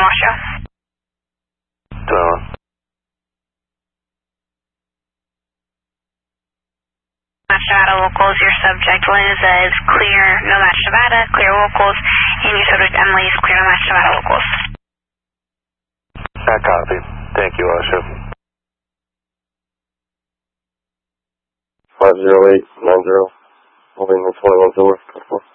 Washoe. Match Nevada locals, your subject Liza is clear, no match Nevada, clear locals, and your subject Emily is clear, no match Nevada locals. I copy. Thank you, Washoe. 50890, holding the 21 Silver.